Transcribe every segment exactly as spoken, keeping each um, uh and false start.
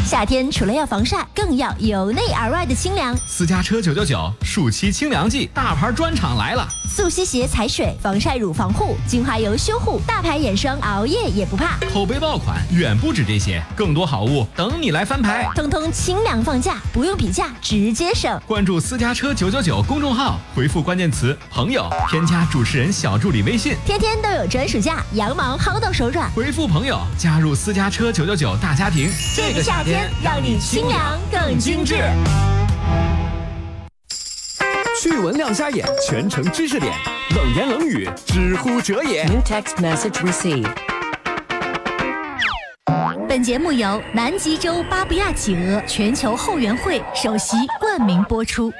夏天除了要防晒，更要由内而外的清凉。 私家车九九九暑期清凉季，大牌专场来了！ 速吸鞋踩水，防晒乳防护，精华油修护，大牌眼霜熬夜也不怕。 口碑爆款远不止这些，更多好物等你来翻牌。 通通清凉放价，不用比价，直接省。 关注私家车九九九公众号，回复关键词朋友，添加主持人小助理微信， 天天都有专属价，羊毛薅到手软。 回复朋友，加入私家车九九九大家庭。 这个夏天让你清凉更精致。 趣闻亮瞎眼，全程知识点，冷言冷语，知乎者也。 New text message received。 本节目由南极洲巴布亚企鹅全球后援会首席冠名播出。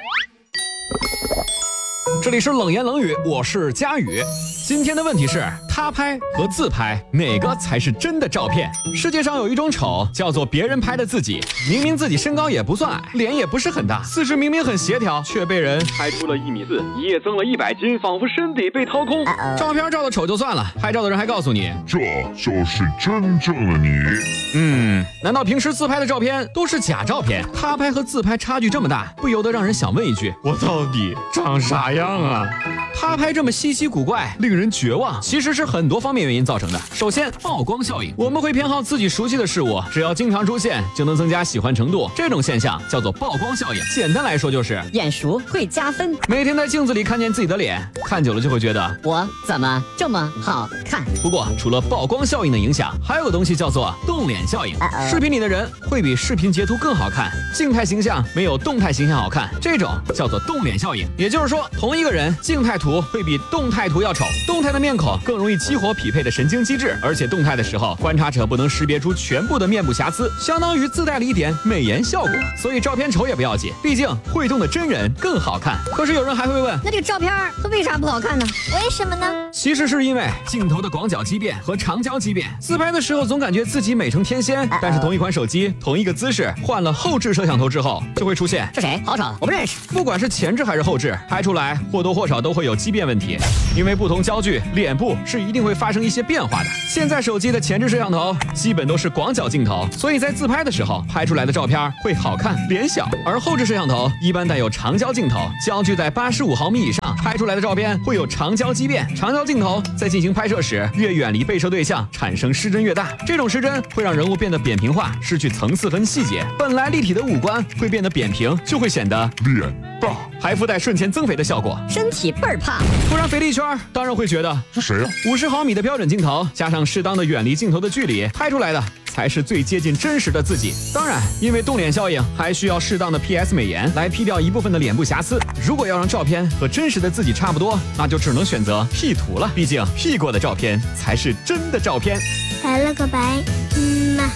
这里是冷言冷语，我是佳宇。今天的问题是，他拍和自拍哪个才是真的照片？世界上有一种丑叫做别人拍的自己，明明自己身高也不算矮，脸也不是很大，四肢明明很协调，却被人拍出了一米四，一夜增了一百斤，仿佛身体被掏空。照片照的丑就算了，拍照的人还告诉你， 这就是真正的你。 嗯，难道平时自拍的照片都是假照片？他拍和自拍差距这么大，不由得让人想问一句，我到底长啥样啊？他拍这么稀奇古怪，令人绝望，其实是很多方面原因造成的。首先，曝光效应，我们会偏好自己熟悉的事物，只要经常出现，就能增加喜欢程度。这种现象叫做曝光效应。简单来说就是眼熟会加分。 每天在镜子里看见自己的脸，看久了就会觉得我怎么这么好看？ 不过，除了曝光效应的影响，还有个东西叫做动脸效应。视频里的人会比视频截图更好看，静态形象没有动态形象好看，这种叫做动脸效应。也就是说，同一个人，静态图会比动态图要丑，动态的面孔更容易激活匹配的神经机制，而且动态的时候，观察者不能识别出全部的面部瑕疵，相当于自带了一点美颜效果。所以照片丑也不要紧，毕竟会动的真人更好看。可是有人还会问， 那这个照片它为啥不好看呢？ 为什么呢？ 其实是因为镜头的广角畸变和长焦畸变。自拍的时候总感觉自己美成天仙，但是同一款手机同一个姿势换了后置摄像头之后，就会出现这谁？好丑，我不认识。 不管是前置还是后置，拍出来或多或少都会有畸变问题。因为不同焦距，脸部是一定会发生一些变化的。现在手机的前置摄像头基本都是广角镜头，所以在自拍的时候拍出来的照片会好看脸小，而后置摄像头一般带有长焦镜头，焦距在八十五毫米以上，拍出来的照片会有长焦畸变。长焦镜头在进行拍摄时，越远离被摄对象，产生失真越大。这种失真会让人物变得扁平化，失去层次跟细节。本来立体的五官会变得扁平，就会显得脸大， 还附带瞬间增肥的效果， 身体倍儿胖。 突然肥了一圈，当然会觉得是谁啊？ 五十毫米的标准镜头加上适当的远离镜头的距离，拍出来的才是最接近真实的自己。当然，因为动脸效应，还需要适当的 P S 美颜来 P 掉一部分的脸部瑕疵。如果要让照片和真实的自己差不多，那就只能选择 P 图了。毕竟 P 过的照片才是真的照片。 来了个白，嗯嘛。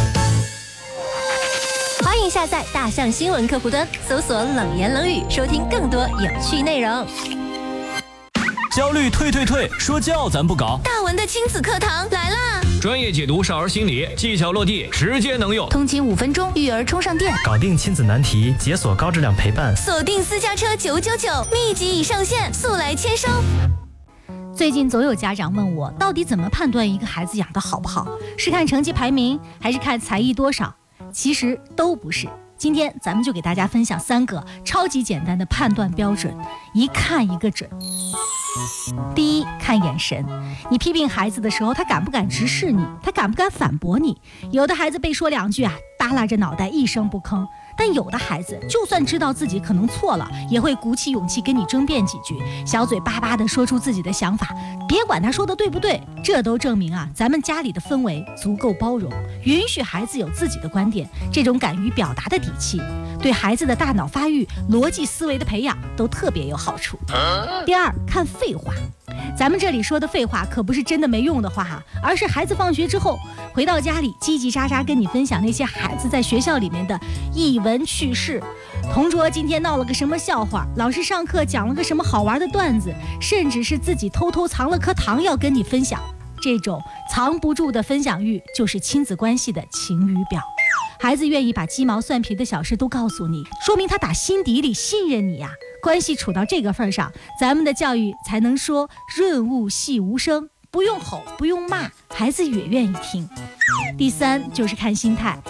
欢迎下载大象新闻客户端，搜索冷言冷语，收听更多有趣内容。 焦虑退退退，说教咱不搞。 大文的亲子课堂来啦！ 专业解读少儿心理，技巧落地，直接能用。 通勤五分钟，育儿充上电， 搞定亲子难题，解锁高质量陪伴。 锁定私家车九九九，秘籍已上线，速来签收。最近总有家长问我，到底怎么判断一个孩子养得好不好？是看成绩排名，还是看才艺多少？其实都不是。今天咱们就给大家分享三个超级简单的判断标准，一看一个准。第一，看眼神。你批评孩子的时候，他敢不敢直视你？他敢不敢反驳你？有的孩子被说两句啊，耷拉着脑袋一声不吭，但有的孩子就算知道自己可能错了，也会鼓起勇气跟你争辩几句，小嘴巴巴地说出自己的想法，别管他说的对不对。这都证明啊，咱们家里的氛围足够包容，允许孩子有自己的观点。这种敢于表达的底气，对孩子的大脑发育、逻辑思维的培养都特别有好处。第二，看废话。咱们这里说的废话可不是真的没用的话哈，而是孩子放学之后回到家里叽叽喳喳跟你分享那些孩子在学校里面的逸闻趣事，同桌今天闹了个什么笑话，老师上课讲了个什么好玩的段子，甚至是自己偷偷藏了颗糖要跟你分享。这种藏不住的分享欲就是亲子关系的晴雨表。孩子愿意把鸡毛蒜皮的小事都告诉你，说明他打心底里信任你呀、啊。关系处到这个份上，咱们的教育才能说润物细无声，不用吼，不用骂，孩子也愿意听。第三就是看心态，看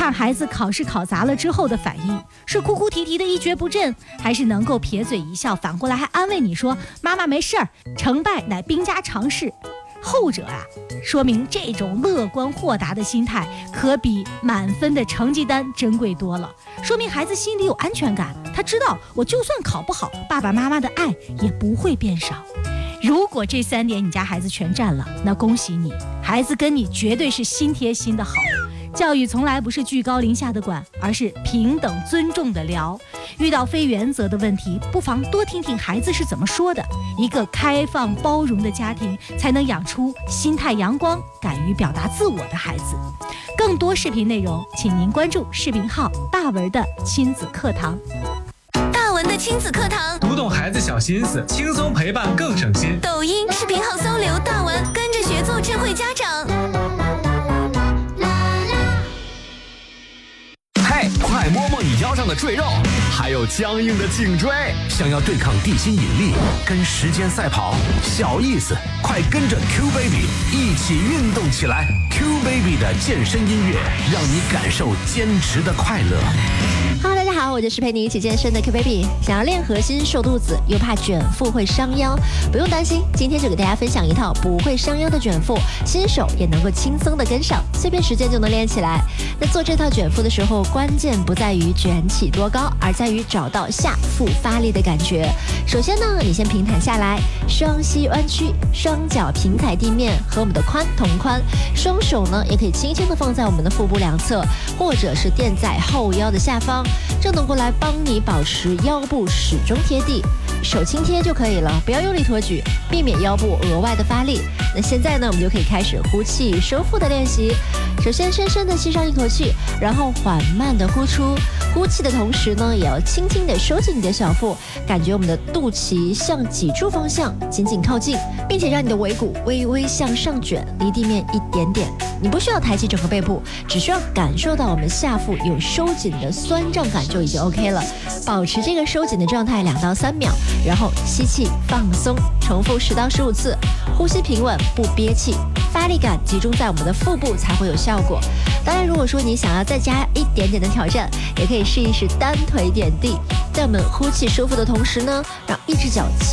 看孩子考试考砸了之后的反应，是哭哭啼啼的一蹶不振，还是能够撇嘴一笑，反过来还安慰你说妈妈没事儿，成败乃兵家常事。后者啊，说明这种乐观豁达的心态可比满分的成绩单珍贵多了，说明孩子心里有安全感，他知道我就算考不好，爸爸妈妈的爱也不会变少。如果这三点你家孩子全占了，那恭喜你，孩子跟你绝对是心贴心的好。教育从来不是居高临下的管，而是平等尊重的聊。遇到非原则的问题，不妨多听听孩子是怎么说的。一个开放包容的家庭，才能养出心态阳光、敢于表达自我的孩子。更多视频内容，请您关注视频号大文的亲子课堂。 大文的亲子课堂， 读懂孩子小心思，轻松陪伴更省心。 抖音视频号搜刘大文，跟着学做智慧家长。 嘿，快摸摸你腰上的赘肉，还有僵硬的颈椎。 想要对抗地心引力，跟时间赛跑，小意思，快跟着 Q Baby 一起运动起来。Q Baby 的健身音乐，让你感受坚持的快乐。 Hello， 大家好，我就是陪你一起健身的 Q Baby。想要练核心、瘦肚子，又怕卷腹会伤腰，不用担心，今天就给大家分享一套不会伤腰的卷腹，新手也能够轻松的跟上，碎片时间就能练起来。那做这套卷腹的时候，关键不在于卷起多高，而在于找到下腹发力的感觉。首先呢，你先平坦下来，双膝弯曲，双脚平踩地面，和我们的髋同宽，双手呢也可以轻轻的放在我们的腹部两侧，或者是垫在后腰的下方，这能够来帮你保持腰部始终贴地，手轻贴就可以了，不要用力托举，避免腰部额外的发力。那现在呢，我们就可以开始呼气收腹的练习。首先深深的吸上一口气，然后缓慢的呼出。呼气的同时呢，也要轻轻的收紧你的小腹，感觉我们的肚脐向脊柱方向紧紧靠近，并且让你的尾骨微微向上卷，离地面一点点。你不需要抬起整个背部，只需要感受到我们下腹有收紧的酸胀感就已经 OK 了。保持这个收紧的状态两到三秒，然后吸气放松，重复十到十五次，呼吸平稳不憋气，发力感集中在我们的腹部才会有效果。当然，如果说你想要再加一点点的挑战，也可以试一试单腿点地，在我们呼气收腹的同时呢，让一只脚